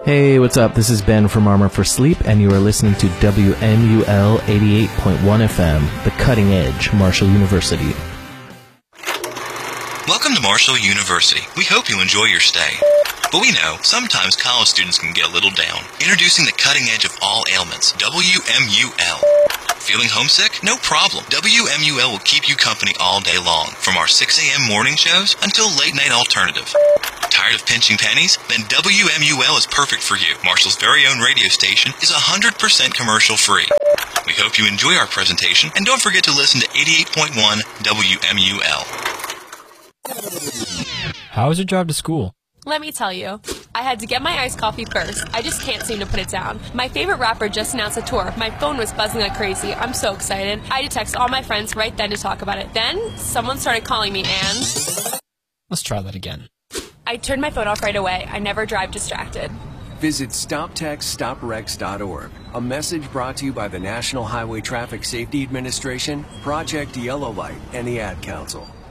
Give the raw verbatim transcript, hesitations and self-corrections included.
Hey, what's up? This is Ben from Armor for Sleep, and you are listening to W M U L eighty-eight point one F M, the cutting edge, Marshall University. Welcome to Marshall University. We hope you enjoy your stay. But we know sometimes college students can get a little down. Introducing the cutting edge of all ailments, W M U L. Feeling homesick? No problem. W M U L will keep you company all day long, from our six a.m. morning shows until late night alternative. Tired of pinching pennies? Then W M U L is perfect for you. Marshall's very own radio station is one hundred percent commercial free. We hope you enjoy our presentation, and don't forget to listen to eighty-eight point one W M U L. How was your drive to school? Let me tell you, I had to get my iced coffee first. I just can't seem to put it down. My favorite rapper just announced a tour. My phone was buzzing like crazy. I'm so excited. I had to text all my friends right then to talk about it. Then, someone started calling me and... Let's try that again. I turned my phone off right away. I never drive distracted. Visit stop text stop wrecks dot org. A message brought to you by the National Highway Traffic Safety Administration, Project Yellow Light, and the Ad Council.